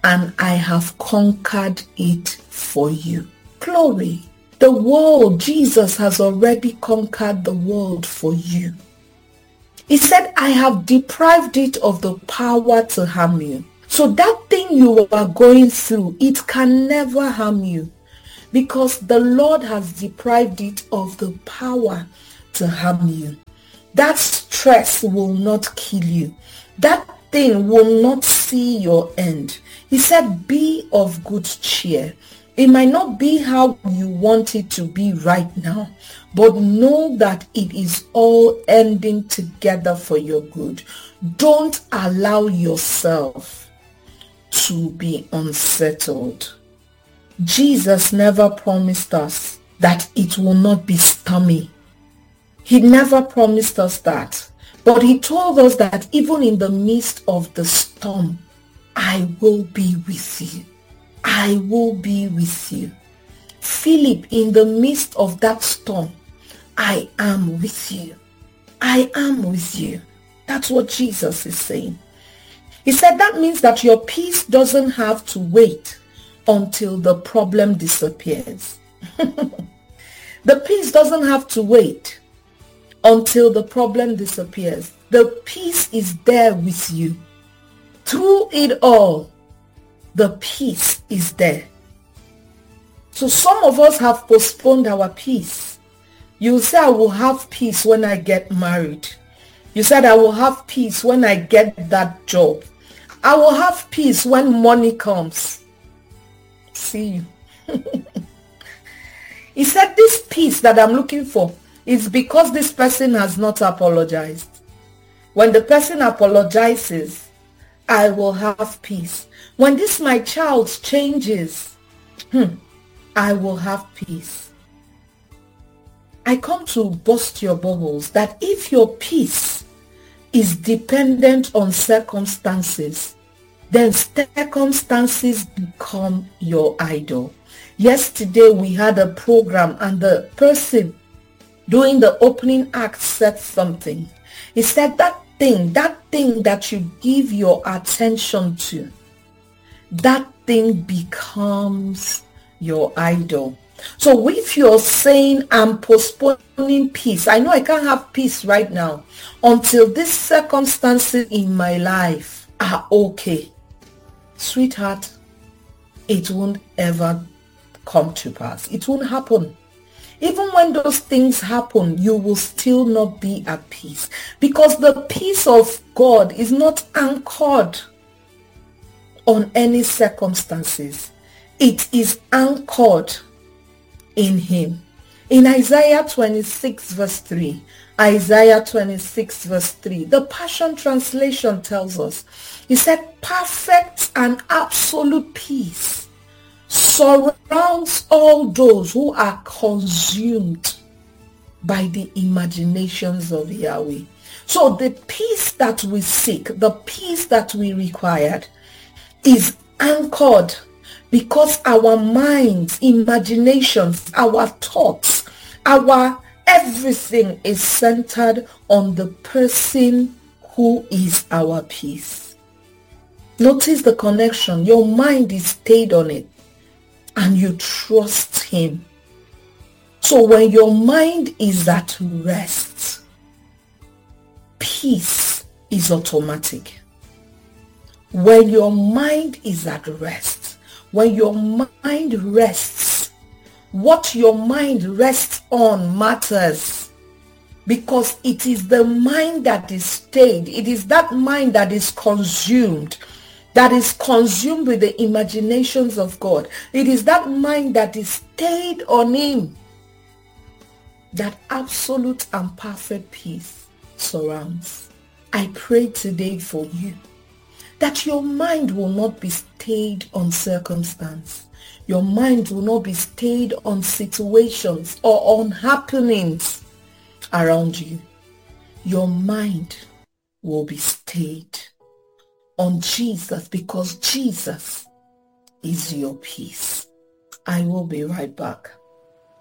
and I have conquered it for you. Glory. The world, Jesus has already conquered the world for you. He said, I have deprived it of the power to harm you. So that thing you are going through, it can never harm you, because the Lord has deprived it of the power to harm you. That stress will not kill you. That thing will not see your end. He said, be of good cheer. It might not be how you want it to be right now, but know that it is all ending together for your good. Don't allow yourself to be unsettled. Jesus never promised us that it will not be stormy. He never promised us that. But he told us that even in the midst of the storm, I will be with you. I will be with you. Philip, in the midst of that storm, I am with you. I am with you. That's what Jesus is saying. He said that means that your peace doesn't have to wait until the problem disappears. The peace doesn't have to wait until the problem disappears. The peace is there with you. Through it all, the peace is there. So some of us have postponed our peace. You say, I will have peace when I get married. You said, I will have peace when I get that job. I will have peace when money comes. See you. He said, this peace that I'm looking for is because this person has not apologized. When the person apologizes, I will have peace. When this my child changes, I will have peace. I come to burst your bubbles that if your peace is dependent on circumstances, then circumstances become your idol. Yesterday we had a program and the person doing the opening act said something. He said that thing that you give your attention to, that thing becomes your idol. So if you're saying, I'm postponing peace, I know I can't have peace right now until these circumstances in my life are okay. Sweetheart, it won't ever come to pass. It won't happen. Even when those things happen, you will still not be at peace, because the peace of God is not anchored on any circumstances. It is anchored in him. In Isaiah 26 verse 3, Isaiah 26 verse 3, the Passion Translation tells us, he said, perfect and absolute peace surrounds all those who are consumed by the imaginations of Yahweh. So the peace that we seek, the peace that we required, is anchored because our minds, imaginations, our thoughts, our everything is centered on the person who is our peace. Notice the connection. Your mind is stayed on it and you trust him. So when your mind is at rest, peace is automatic. When your mind is at rest, when your mind rests, what your mind rests on matters, because it is the mind that is stayed. It is that mind that is consumed with the imaginations of God. It is that mind that is stayed on him that absolute and perfect peace surrounds. I pray today for you that your mind will not be stayed on circumstance. Your mind will not be stayed on situations or on happenings around you. Your mind will be stayed on Jesus, because Jesus is your peace. I will be right back.